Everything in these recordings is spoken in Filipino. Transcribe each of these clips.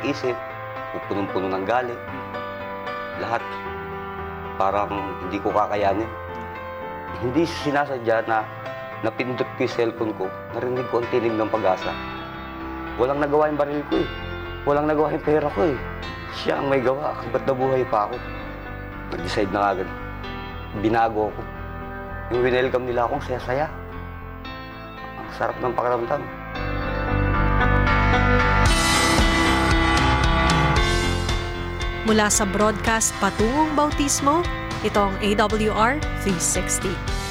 ng isip, punong-puno ng galit. Lahat parang hindi ko kakayanin. Hindi sinasadya na napindot ko yung cellphone ko, narinig ko ang tinig ng pag-asa. Walang nagawa yung baril ko eh. Walang nagawa yung pera ko eh. Siya ang may gawa. Ba't nabuhay pa ako? Nag-decide na agad. Binago ako. Yung winelcome nila akong saya-saya. Ang sarap ng pakiramdam. Mula sa broadcast patungong bautismo, ito ang AWR 360.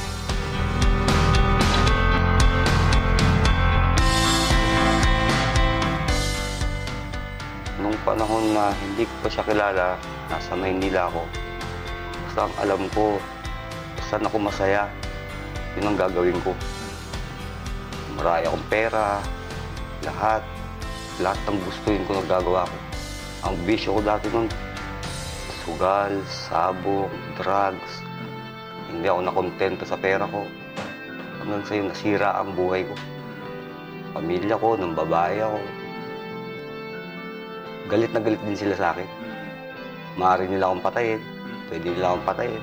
Nung panahon na hindi ko pa siya kilala, nasa Maynila ako. Basta ang alam ko, saan ako masaya, yun ang gagawin ko. Marami akong pera, lahat ng gustuin ko nagagawa ko. Ang bisyo ko dati nun, sugal, sabong, drugs. Hindi ako nakontento sa pera ko. Hanggang sa'yo nasira ang buhay ko. Pamilya ko, ng babae ako. Galit na galit din sila sa akin. Maaari nila akong patayin. Pwede nila akong patayin.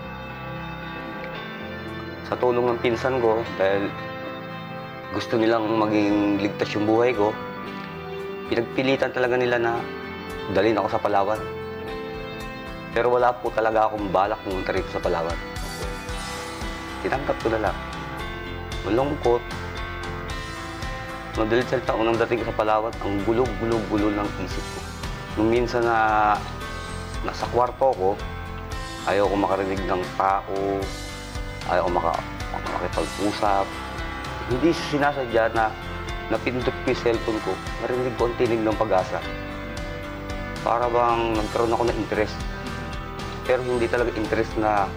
Sa tulong ng pinsan ko, dahil gusto nilang maging ligtas yung buhay ko, pinagpilitan talaga nila na dalhin ako sa Palawan. Pero wala po talaga akong balak pumunta rito sa Palawan. Tinanggap ko na lang. Malungkot. Madalit salita ko nang dating ko sa Palawan, ang gulo-gulo-gulo ng isip ko. Nung minsan na nasa kwarto ko, ayaw ko makarinig ng tao, ayaw ko makipag-usap. Hindi sinasadya na napindot ko yung cellphone ko, narinig ko ang tinig ng pag-asa. Para bang nagkaroon ako ng interest. Pero hindi talaga interest na,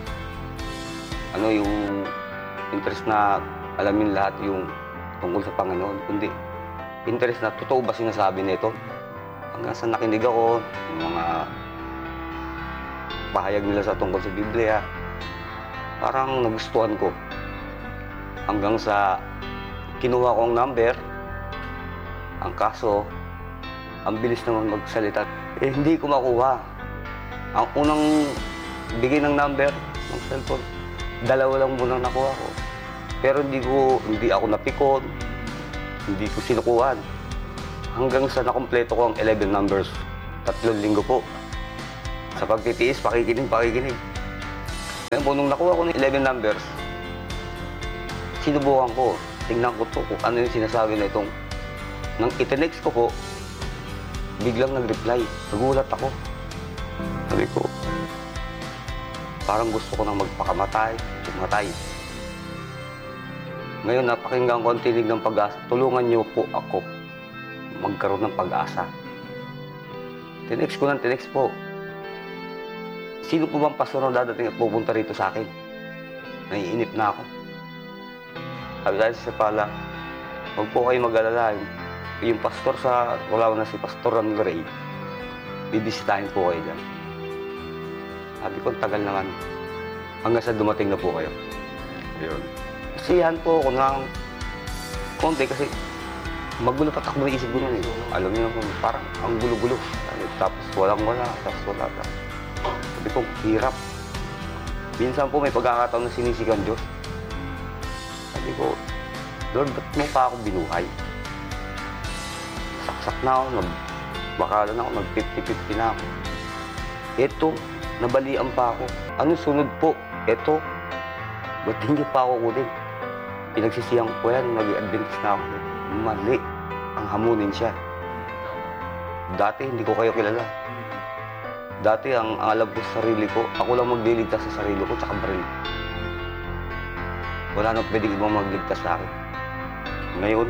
yung interest na alamin lahat yung tungkol sa Panginoon. Kundi interest na totoo ba sinasabi nito? Hanggang sa nakinig ako, yung mga pahayag nila sa tungkol sa Biblia, parang nagustuhan ko. Hanggang sa kinuha ko ang number, ang kaso, ang bilis naman magsalita. Hindi ko makuha. Ang unang bigay ng number ng cellphone, 2 lang munang nakuha ko. Pero hindi ako napikon, hindi ko sinukuhan. Hanggang sa nakumpleto ko ang 11 numbers. 3 linggo po. Sa pagtitiis, pakikinig. Ngayon po, nung nakuha ko ng 11 numbers, sinubukan ko. Tingnan ko to kung ano yung sinasabi na itong. Nang itinext ko po, biglang nag-reply. Nagulat ako. Sabi ko, parang gusto ko nang magpakamatay, tumatay. Ngayon, napakinggan ko ang tinig ng pag-asa. Tulungan niyo po ako magkaroon ng pag-asa. Tinext ko ng tinext po. Sino po bang pastor na dadating at pupunta rito sa akin? Naiinip na ako. Sabi dahil sa pala, huwag po kayo mag-alala. Yung pastor wala na si Pastor Ronald Ray, bibisitahin po kayo dyan. Sabi ko, tagal naman. Hanggang sa dumating na po kayo. Ayun. Kasiyahan po ako ng konti kasi magulo tatakbo ng isip ko nun eh. Alam niyo naman, parang ang gulo-gulo. Tapos walang-wala, tapos wala. Sabi ko, hirap. Minsan po may pagkakataon na sinisikan Diyos. Sabi ko, Lord, ba't mo pa ako binuhay? Saksak na ako, bakalan ako, nag-50-50 na ako. Eto, nabalian pa ako. Ano sunod po? Eto, ba't hindi pa ako kunin? Pinagsisiyang ko yan, nag-i-adventist na ako. Mali, ang hamunin siya. Dati hindi ko kayo kilala. Dati ang alam ko sa sarili ko, ako lang magliligtas sa sarili ko, tsaka baril. Wala nang pwedeng ibang magligtas sa akin. Ngayon,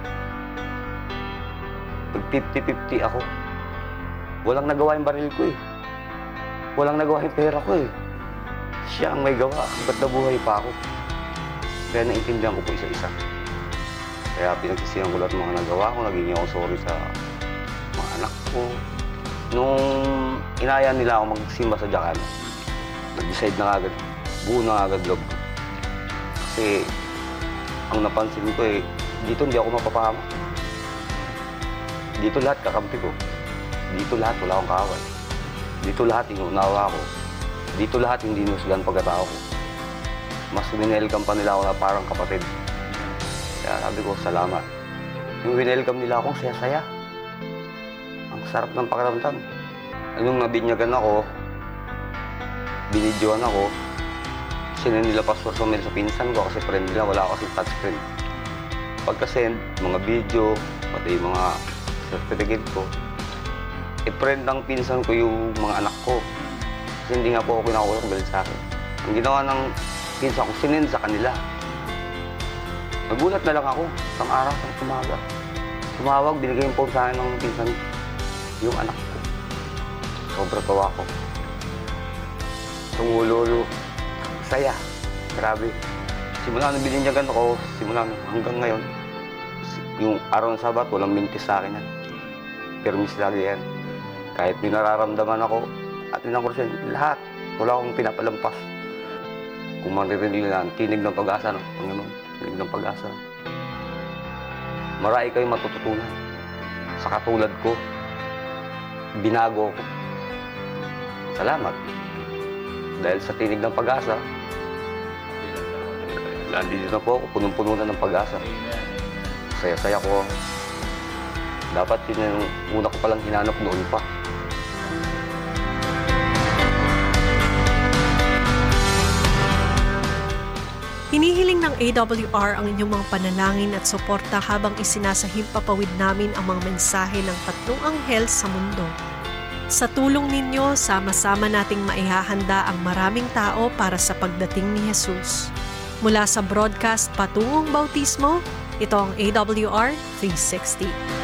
nag-50-50 ako. Walang nagawa yung baril ko eh. Walang nagawa yung pera ko eh. Siya ang may gawa. Ba't nabuhay pa ako? Kaya naintindihan ko po isa-isa. Kaya pinagsisihan ko lahat ng mga nagawa ko. Naging ako sorry sa mga anak ko. Nung inaya nila ako magsimba sa Jacan, nag-decide na agad. Buo na agad loob ko. Kasi ang napansin ko dito hindi ako mapapahamak. Dito lahat kakampi ko. Dito lahat wala akong kaaway. Dito lahat inuunawa ko. Dito lahat hindi nusgan pagkatao ko. Mas winelcome pa nila ako na parang kapatid. Kaya sabi ko, salamat. Yung winelcome nila akong saya-saya. Ang sarap ng pakiramdam. Nung nabinyagan ako, binidyoan ako, sinend nila password sa mail sa pinsan ko kasi friend nila, wala kasi touchscreen. Pagka-send, mga video, pati yung mga certificate ko, i-friend ng pinsan ko yung mga anak ko. Kasi hindi nga po ako kinakuha galit sa akin. Ang ginawa ng pinsan ko, sinend sa kanila. Nagulat na lang ako, isang araw, isang umaga. Tumawag, binigay yung phone sa akin ng pinsan yung anak ko. Sobrang tawa ko. Tumulo-ulo. Saya. Grabe. Simula nung bininyagan ako, simula hanggang ngayon, yung araw ng Sabat, walang mintis sa akin yan. Permis lagi yan. Kahit may nararamdaman ako, at inangkursin, lahat. Wala akong pinapalampas. Kung maririnig nila, tinig ng pag-asa, no? Panginoon, tinig ng pag-asa. Marami kayong matututunan. Sa katulad ko, binago ko. Salamat. Dahil sa tinig ng pag-asa, nandito na po ako, punong-puno na ng pag-asa. Saya-saya ko. Dapat yun yung una ko palang hinanap noon pa. Hinihiling ng AWR ang inyong mga panalangin at suporta habang isinasahimpapawid namin ang mga mensahe ng 3 anghel sa mundo. Sa tulong ninyo, sama-sama nating maihahanda ang maraming tao para sa pagdating ni Jesus. Mula sa broadcast Patungong Bautismo, ito ang AWR 360.